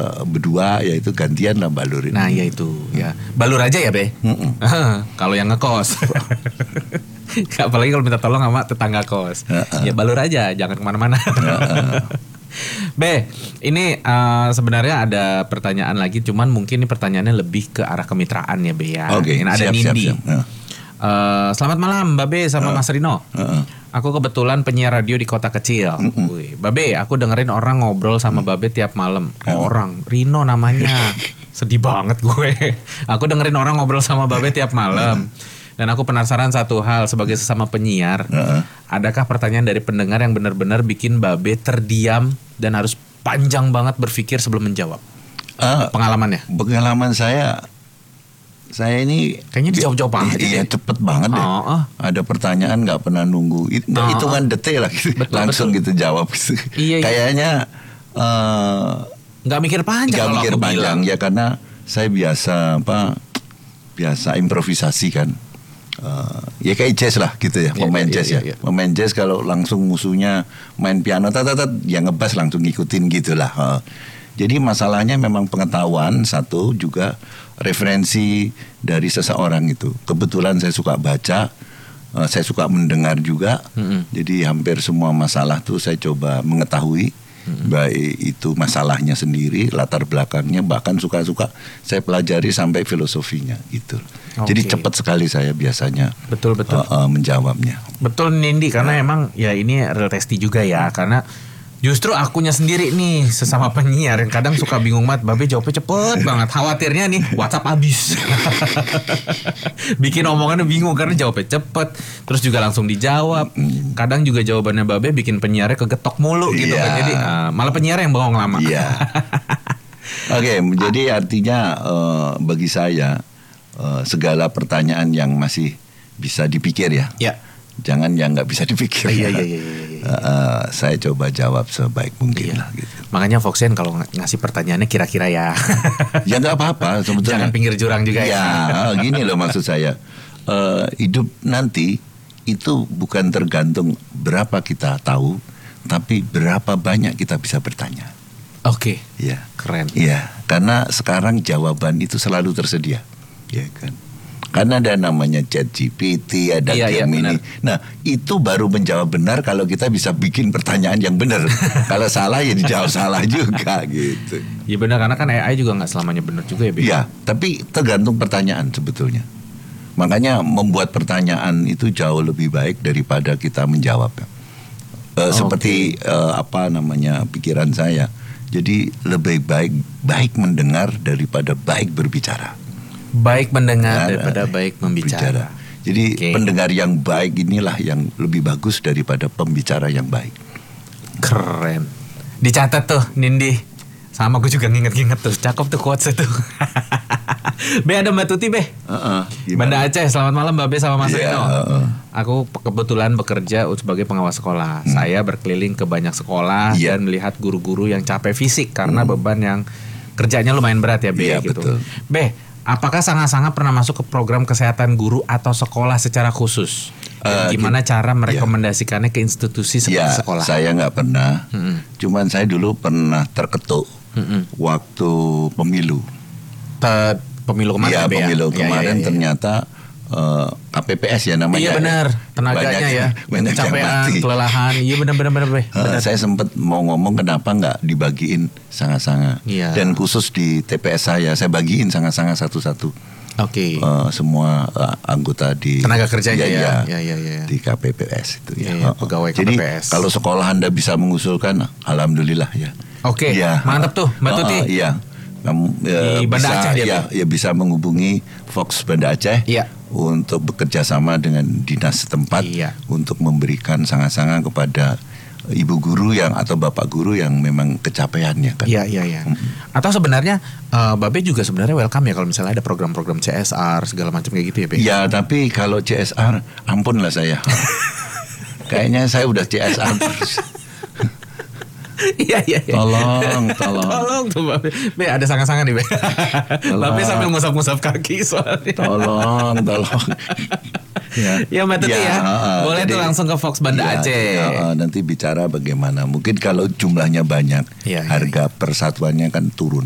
berdua, ya itu gantian lah balurin. Nah ya itu ya, balur aja ya Be. Kalau yang ngekos. Apalagi kalau minta tolong sama tetangga kos. Ya balur aja, jangan kemana-mana. Be, ini sebenarnya ada pertanyaan lagi, cuman mungkin ini pertanyaannya lebih ke arah kemitraan ya Be ya. Oke, ini ada siap, Nindi. siap. Selamat malam Mbak Be sama Mas Rino. Aku kebetulan penyiar radio di kota kecil. Wih, Mbak Be, aku dengerin orang ngobrol sama Mbak Be tiap malam. Orang, Rino namanya. Sedih banget gue. Aku dengerin orang ngobrol sama Mbak Be tiap malam. Dan aku penasaran satu hal sebagai sesama penyiar. Adakah pertanyaan dari pendengar yang benar-benar bikin Mbak Be terdiam dan harus panjang banget berpikir sebelum menjawab? Pengalamannya? Pengalaman saya ini kayaknya dijawab-jawab aja. Iya, cepet banget deh. Ada pertanyaan nggak pernah nunggu. Hitungan detik lah gitu. Betul, langsung gitu jawab. Iya. Kayaknya nggak mikir panjang. Nggak mikir panjang ya, karena saya biasa improvisasi kan. Ya kayak jazz lah gitu ya, pemain jazz ya. Pemain jazz kalau langsung musuhnya main piano ya ngebas langsung ngikutin gitulah. Jadi masalahnya memang pengetahuan satu, juga referensi dari seseorang itu. Kebetulan saya suka baca, saya suka mendengar juga. Jadi hampir semua masalah tuh saya coba mengetahui. Baik itu masalahnya sendiri, latar belakangnya, bahkan suka-suka saya pelajari sampai filosofinya gitu. Jadi cepat sekali saya biasanya betul menjawabnya. Betul Nindi, karena emang ya ini real testi juga ya, karena justru akunya sendiri nih sesama penyiar yang kadang suka bingung banget, Babe jawabnya cepet banget, khawatirnya nih WhatsApp habis. Bikin omongannya bingung karena jawabnya cepet, terus juga langsung dijawab. Kadang juga jawabannya Babe bikin penyiarnya kegetok mulu gitu kan, jadi malah penyiar yang bohong lama. Oke, jadi artinya bagi saya segala pertanyaan yang masih bisa dipikir ya. Jangan yang nggak bisa dipikir. Saya coba jawab sebaik mungkin lah gitu. Makanya Foxen kalau ngasih pertanyaannya kira-kira ya. Ya nggak apa-apa sebetulnya. Jangan pinggir jurang juga ya. Gini loh maksud saya. Hidup nanti itu bukan tergantung berapa kita tahu, tapi berapa banyak kita bisa bertanya. Oke. Ya. Keren. Ya, karena sekarang jawaban itu selalu tersedia, ya kan. Karena ada namanya ChatGPT, ada Gemini. Nah, itu baru menjawab benar kalau kita bisa bikin pertanyaan yang benar. Kalau salah ya dijawab salah juga gitu. Iya benar, karena kan AI juga nggak selamanya benar juga ya. Iya, tapi tergantung pertanyaan sebetulnya. Makanya membuat pertanyaan itu jauh lebih baik daripada kita menjawab. Seperti pikiran saya. Jadi lebih baik mendengar daripada baik berbicara. Baik mendengar daripada baik membicara. Jadi pendengar yang baik inilah yang lebih bagus daripada pembicara yang baik. Keren. Dicatat tuh Nindi. Sama gue juga nginget-nginget tuh. Cakep tuh quotes itu. Be, ada Mbak Tuti Be. Banda Aceh. Selamat malam Mbak Be sama Mas Rino. Aku kebetulan bekerja sebagai pengawas sekolah. Saya berkeliling ke banyak sekolah dan melihat guru-guru yang capek fisik karena beban yang kerjanya lumayan berat ya Be gitu. Betul. Be, apakah Sanga-Sanga pernah masuk ke program kesehatan guru atau sekolah secara khusus? Gimana cara merekomendasikannya ke institusi seperti sekolah? Saya nggak pernah. Cuman saya dulu pernah terketuk waktu pemilu. Pemilu kemarin. Iya, pemilu kemarin ternyata KPPS ya namanya. Iya benar, tenaganya banyak kecapean, kelelahan. Iya benar. Saya sempat mau ngomong kenapa nggak dibagiin Sanga-Sanga. Dan khusus di TPS saya bagiin Sanga-Sanga satu-satu. Oke. Semua anggota di tenaga kerjanya di KPPS itu pegawai KPPS. Jadi kalau sekolah Anda bisa mengusulkan, alhamdulillah ya. Oke. Mantap tuh Mbak Tuti. Iya. Kamu Banda bisa Aceh bisa menghubungi Fox Banda Aceh untuk bekerja sama dengan dinas setempat untuk memberikan Sanga-Sanga kepada ibu guru atau bapak guru yang memang kecapeannya kan. Iya. Atau sebenarnya Babe juga sebenarnya welcome ya kalau misalnya ada program-program CSR segala macam kayak gitu ya Be. Ya, tapi kalau CSR ampun lah saya. Kayaknya saya udah CSR terus. Iya. Tolong tuh Babe. Be, ada Sanga-Sanga nih Be. Babe sambil ngusap-ngusap kaki soalnya. Tolong. Ya Mbak Tuti boleh tuh langsung ke Fox Banda Aceh. Nanti bicara bagaimana. Mungkin kalau jumlahnya banyak, harga persatuannya kan turun.